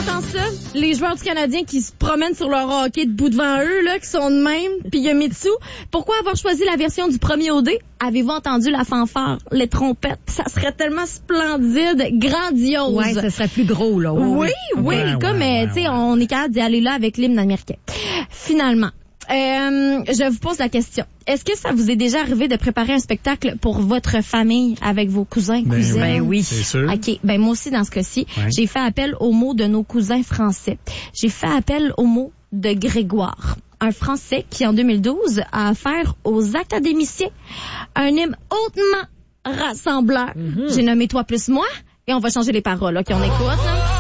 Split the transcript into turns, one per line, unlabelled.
entends ça? Les joueurs du Canadien qui se promènent sur leur hockey debout devant eux, là, qui sont de même, puis il y a Mitsu. Pourquoi avoir choisi la version du premier OD? Avez-vous entendu la fanfare, les trompettes? Ça serait tellement splendide, grandiose.
Ouais, ça serait plus gros, là.
Oui, les gars, mais tu sais, on est capable d'y aller là avec l'hymne américain. Finalement, je vous pose la question. Est-ce que ça vous est déjà arrivé de préparer un spectacle pour votre famille avec vos cousins, cousines?
Ben oui.
C'est sûr.
OK. Ben moi aussi, dans ce cas-ci,
Ouais.
j'ai fait appel aux mots de nos cousins français. J'ai fait appel aux mots de Grégoire, un Français qui, en 2012, a offert aux académiciens un hymne hautement rassembleur. J'ai nommé Toi plus moi, et on va changer les paroles, OK, on écoute, là.